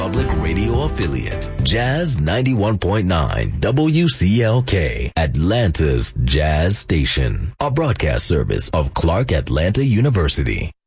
Public radio affiliate, Jazz 91.9 WCLK, Atlanta's Jazz Station, a broadcast service of Clark Atlanta University.